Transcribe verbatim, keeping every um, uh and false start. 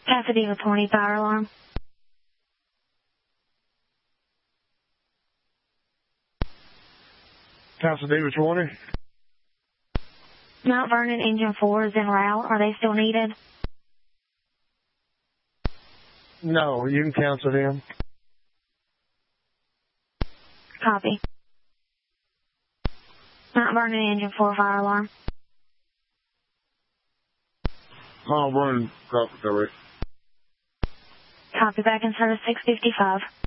Pasadena twenty, fire alarm. Pasadena twenty. Mount Vernon Engine four is en route. Are they still needed? No, you can cancel them. Copy. Mount Vernon Engine four, fire alarm. Mount Vernon, copy, direct. Copy, back in service six fifty-five.